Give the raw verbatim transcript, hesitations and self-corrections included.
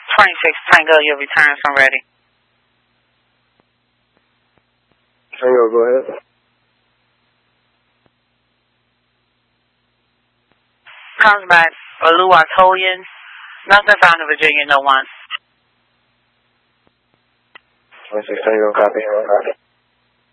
twenty-six Tango, your returns I'm ready. Tango, go ahead. Comes back, Oluwatoyin. Nothing found in Virginia, no one. twenty-six Tango, copy.